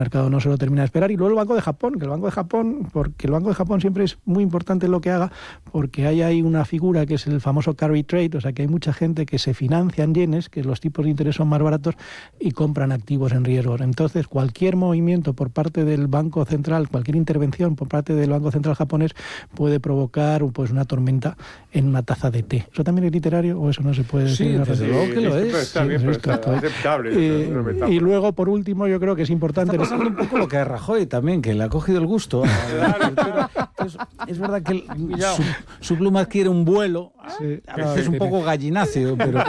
mercado no se lo termina de esperar. Y luego el Banco de Japón, porque el Banco de Japón siempre es muy importante lo que haga, porque hay ahí una figura que es el famoso carry trade, o sea que hay mucha gente que se financia en yenes, que los tipos de interés son más baratos y compran activos en riesgo. Entonces, cualquier movimiento por parte del Banco Central, cualquier intervención por parte del Banco Central japonés puede provocar pues una tormenta en una taza de té. ¿Eso también es literario o eso no se puede decir? Sí, desde luego que lo es. Está bien, pero está aceptable. Y luego, por último, yo creo que es importante... Está pasando un poco lo que a Rajoy también, que le ha cogido el gusto. Entonces, es verdad que su pluma adquiere un vuelo, a veces es un poco gallináceo, pero...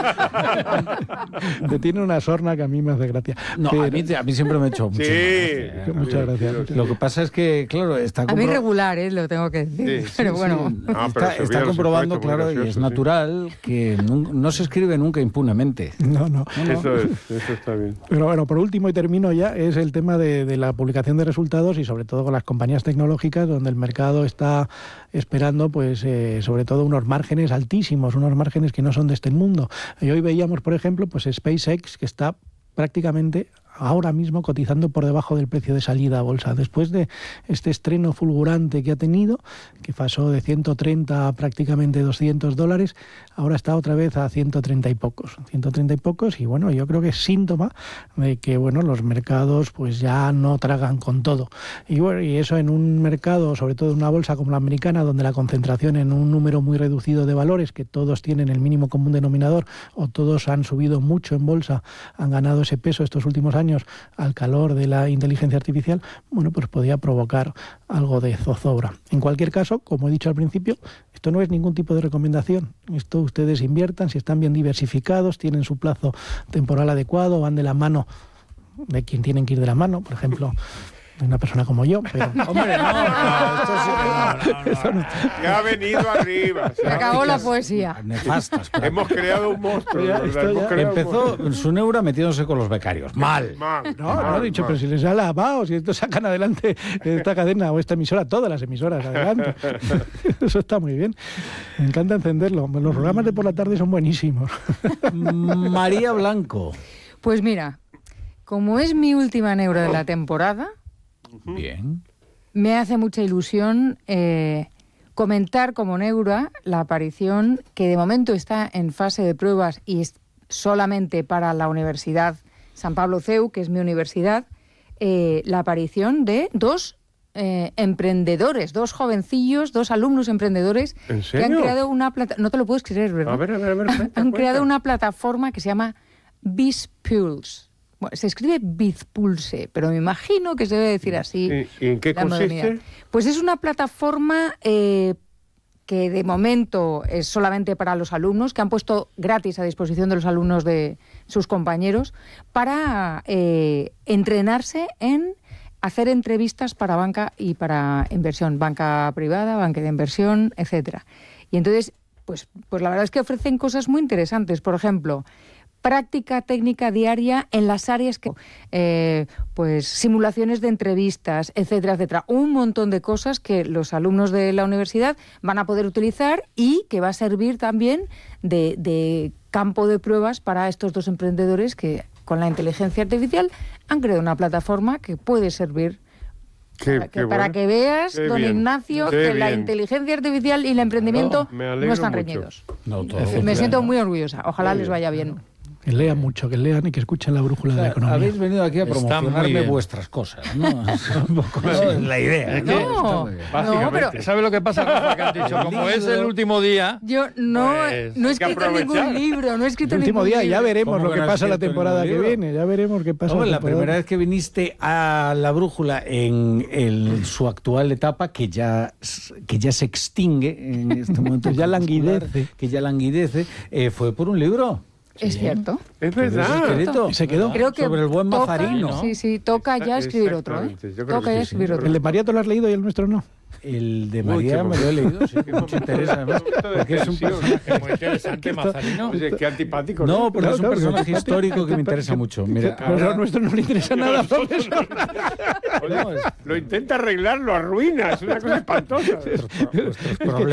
Tiene una sorna que a mí me hace gracia. No, pero... a mí siempre me ha hecho mucho gracia. Muchas gracias. Lo que pasa es que, claro, está... A mí regular, lo tengo que decir. Pero bueno... Está comprobando, claro, y es natural que no se escribe nunca impunemente. No. Eso está bien. Pero bueno, por último, y termino ya, es el tema de la publicación de resultados y sobre todo con las compañías tecnológicas, donde el mercado está esperando, pues, sobre todo unos márgenes altísimos, unos márgenes que no son de este mundo. Y hoy veíamos, por ejemplo, pues SpaceX, que está prácticamente ahora mismo cotizando por debajo del precio de salida a bolsa. Después de este estreno fulgurante que ha tenido, que pasó de 130 a prácticamente $200, ahora está otra vez a 130 y pocos. Y bueno, yo creo que es síntoma de que bueno, los mercados pues ya no tragan con todo. Y bueno, y eso en un mercado, sobre todo en una bolsa como la americana, donde la concentración en un número muy reducido de valores, que todos tienen el mínimo común denominador o todos han subido mucho en bolsa, han ganado ese peso estos últimos años al calor de la inteligencia artificial, bueno, pues podía provocar algo de zozobra. En cualquier caso, como he dicho al principio, esto no es ningún tipo de recomendación. Esto ustedes inviertan, si están bien diversificados, tienen su plazo temporal adecuado, van de la mano de quien tienen que ir de la mano, por ejemplo... de una persona como yo, pero... Hombre, esto no. Ya ha venido arriba. Se acabó la poesía. Nefastas. Hemos creado un monstruo. Empezó su neura metiéndose con los becarios. Mal. No, he dicho, pero si les ha lavado, si esto sacan adelante esta cadena o esta emisora, todas las emisoras, adelante. Eso está muy bien. Me encanta encenderlo. Los programas de por la tarde son buenísimos. María Blanco. Pues mira, como es mi última neura de la temporada... Bien. Me hace mucha ilusión comentar como neura la aparición, que de momento está en fase de pruebas y es solamente para la Universidad San Pablo CEU, que es mi universidad, la aparición de dos emprendedores, dos jovencillos, dos alumnos emprendedores. ¿En serio? Que han creado una plataforma, no te lo puedes creer, ¿verdad? A ver. Han creado una plataforma que se llama BizPulse. Bueno, se escribe Bizpulse, pero me imagino que se debe decir así. ¿Y en qué consiste? Pues es una plataforma que de momento es solamente para los alumnos, que han puesto gratis a disposición de los alumnos de sus compañeros, para entrenarse en hacer entrevistas para banca y para inversión, banca privada, banca de inversión, etcétera. Y entonces, pues la verdad es que ofrecen cosas muy interesantes. Por ejemplo, práctica técnica diaria en las áreas que, pues simulaciones de entrevistas, etcétera, etcétera. Un montón de cosas que los alumnos de la universidad van a poder utilizar y que va a servir también de campo de pruebas para estos dos emprendedores que con la inteligencia artificial han creado una plataforma que puede servir para que veas, don Ignacio, que la inteligencia artificial y el emprendimiento no están reñidos. Me siento muy orgullosa. Ojalá les vaya bien. Que lean mucho, que lean y que escuchen la brújula de la economía. Habéis venido aquí a promocionarme vuestras cosas, ¿no? Es la idea. No, pero... ¿Sabes lo que pasa, Rafa, que has dicho? Como es el último día... Yo no he escrito ningún libro, no he escrito ningún libro. El último día, ya veremos lo que pasa la temporada que viene, ya veremos qué pasa. La primera vez que viniste a la brújula en su actual etapa, que ya se extingue en este momento, que ya languidece, fue por un libro. Es cierto. Es verdad. Se quedó. Creo que sobre el buen Mazarino. Sí, toca ya escribir otro. Toca ya escribir otro. ¿El de María tú lo has leído y el nuestro no? El de María me lo he leído, sí, que mucho interesa además, porque es un personaje muy interesante, Mazarino. Qué antipático. No, pero es un personaje histórico que me interesa mucho. Mira, pero a nuestro no le interesa nada, profesor. Lo intenta arreglar, lo arruina, es una cosa espantosa.